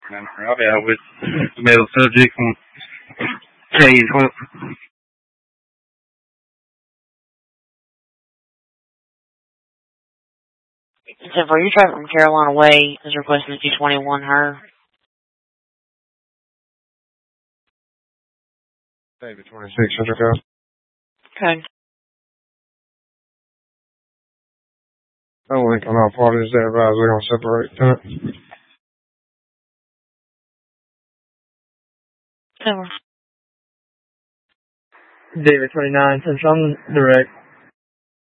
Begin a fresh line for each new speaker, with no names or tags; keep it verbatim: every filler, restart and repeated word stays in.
I'll be out with the middle subject and tell you what.
So for you driving from Carolina Way is requesting the two twenty-one her.
David twenty-six, hundred go.
Okay.
No link on all parties there, but we're going to separate that.
Over.
David twenty-nine, since I'm direct.